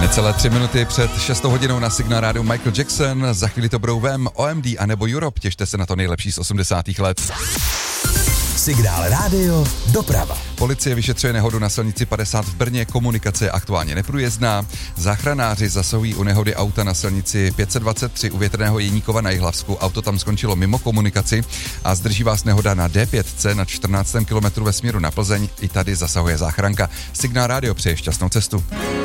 Necelé 3 minuty před 6 hodinou na Signál rádiu Michael Jackson, za chvíli to budou Vem, OMD a nebo Europe, těšte se na to nejlepší z 80. let. Signál rádio doprava. Policie vyšetřuje nehodu na silnici 50 v Brně, komunikace je aktuálně neprůjezdná. Záchranáři zasahují u nehody auta na silnici 523 u Větrného Jeníkova na Jihlavsku. Auto tam skončilo mimo komunikaci a zdrží vás nehoda na D5 na 14. kilometru ve směru na Plzeň. I tady zasahuje záchranka. Signál rádio přeje šťastnou cestu.